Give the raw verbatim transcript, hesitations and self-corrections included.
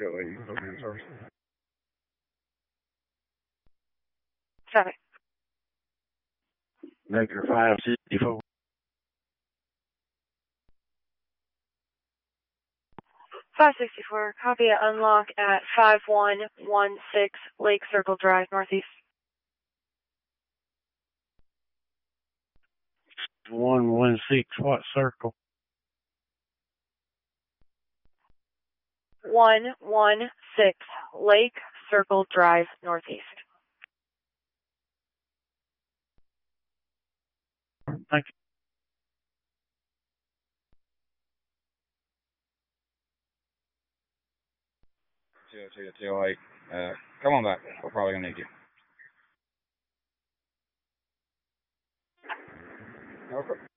Traffic. Negative five sixty-four. five sixty-four, copy it, unlock at five one one six Lake Circle Drive, Northeast. one one six, what circle? one one six Lake Circle Drive, Northeast. Thank you. two oh two to two oh eight. Uh, come on back. We're probably going to need you. Okay.